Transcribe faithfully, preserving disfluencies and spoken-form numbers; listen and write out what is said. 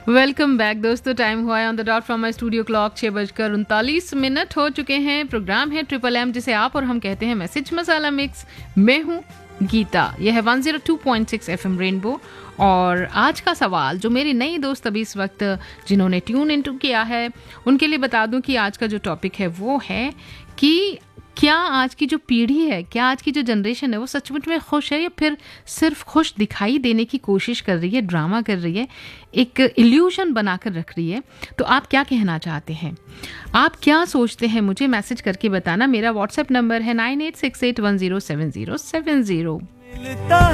Welcome back दोस्तों, time हुआ है on the dot from my studio clock. छः बजकर उनतालीस मिनट हो चुके हैं। प्रोग्राम है ट्रिपल एम, जिसे आप और हम कहते हैं मैसेज मसाला मिक्स। मैं हूँ गीता, यह है one zero two point six FM rainbow. और आज का सवाल जो मेरी नई दोस्त अभी इस वक्त जिन्होंने ट्यून इनटू किया है उनके लिए बता दूं कि आज का जो टॉपिक है वो है कि क्या आज की जो पीढ़ी है, क्या आज की जो जनरेशन है वो सचमुच में खुश है या फिर सिर्फ खुश दिखाई देने की कोशिश कर रही है, ड्रामा कर रही है, एक इल्यूशन बनाकर रख रही है। तो आप क्या कहना चाहते हैं, आप क्या सोचते हैं, मुझे मैसेज करके बताना। मेरा व्हाट्सएप नंबर है nine eight six eight one zero seven zero seven zero.